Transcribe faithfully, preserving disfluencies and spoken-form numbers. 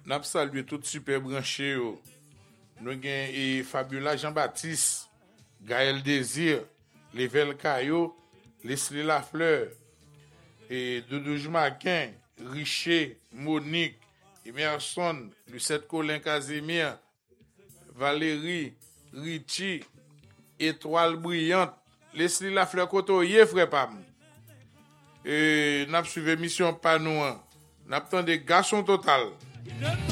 N'a salué tout super branché yo. Nous gen et Fabiola Jean-Baptiste, Gaël Désir, Level Caillot, Leslie Lafleur, et Doudou Jumaquin, Richer, Monique, Emerson, Lucette Colin Casimir, Valérie, Richie, Étoile Brillante, Leslie Lafleur Kotoye, frère Pam. Et n'a suivi mission Panouan. N'a des garçons total.